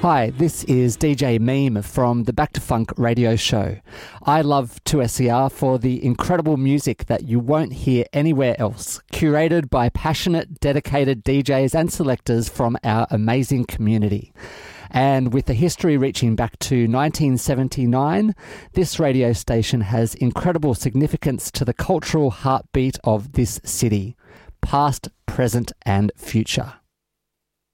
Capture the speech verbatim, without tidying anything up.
Hi, this is D J Meme from the Back to Funk radio show. I love two S E R for the incredible music that you won't hear anywhere else, curated by passionate, dedicated D Js and selectors from our amazing community. And with a history reaching back to nineteen seventy-nine, this radio station has incredible significance to the cultural heartbeat of this city, past, present and future.